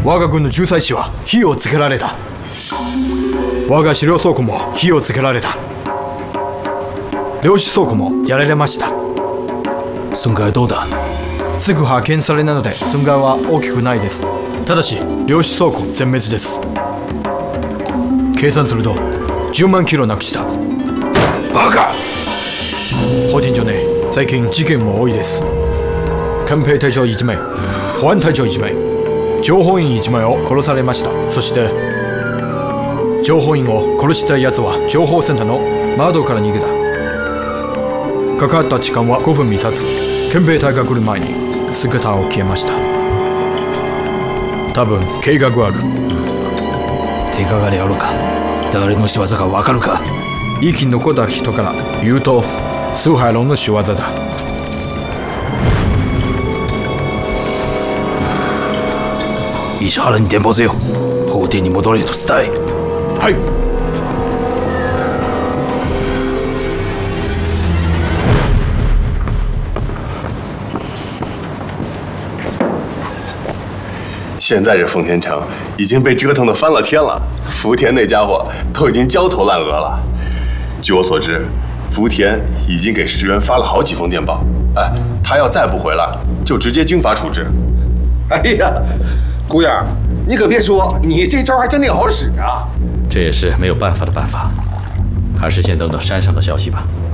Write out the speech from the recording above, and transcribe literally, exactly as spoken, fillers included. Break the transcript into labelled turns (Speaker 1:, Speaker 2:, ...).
Speaker 1: 我が軍の重災地は火をつけられた。我が資料倉庫も火をつけられた。量子倉庫もやられました。
Speaker 2: 損害はどうだ？
Speaker 1: すぐ発見されないので損害は大きくないです。ただし量子倉庫全滅です。計算するとじゅうまんキロなくした。
Speaker 2: バカ！
Speaker 1: 法廷所内最近事件も多いです。憲兵隊長いち名、保安隊長いち名、情報員いち名を殺されました。そして情報員を殺した奴は情報センターの窓から逃げた。かかった時間はごふん未経つ。憲兵隊が来る前に姿を消えました。多分計画がある。
Speaker 2: 手がかりあるか？誰の仕業か分かるか？
Speaker 1: 生き残った人から言うと苏海龙の仕業だ。
Speaker 2: 石原に電報せよ。法廷に戻れと伝え。
Speaker 1: はい。
Speaker 3: 现在这丰田城已经被折腾得翻了天了，福田那家伙都已经焦头烂额了。据我所知，福田已经给石原发了好几封电报，哎，他要再不回来，就直接军法处置。
Speaker 4: 哎呀，姑爷，你可别说，你这招还真挺好使啊！
Speaker 5: 这也是没有办法的办法，还是先等等山上的消息吧。